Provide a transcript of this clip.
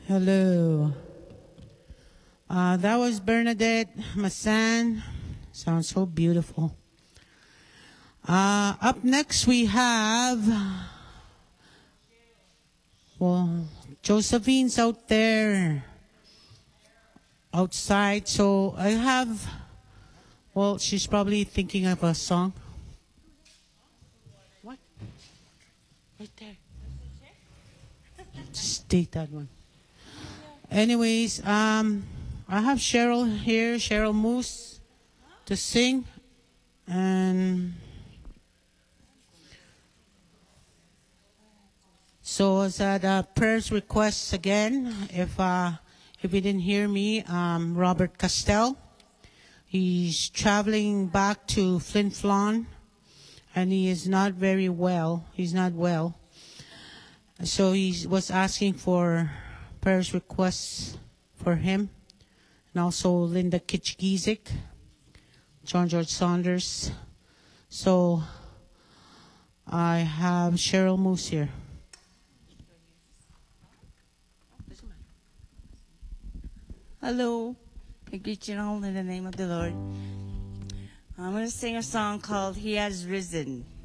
Hello. That was Bernadette Massan. Sounds so beautiful. Up next we have, well, Josephine's out there, outside. So I have, well, she's probably thinking of a song. What? Right there. Just take that one. Anyways, I have Cheryl here, Cheryl Moose, to sing, and so is that prayers requests again. If you didn't hear me, Robert Castell, he's traveling back to Flin Flon, and he is not very well. He's not well, so he was asking for prayers requests for him, and also Linda Kitchgizik, John George Saunders. So I have Cheryl Moose here. Hello. I greet you all in the name of the Lord. I'm going to sing a song called He Has Risen.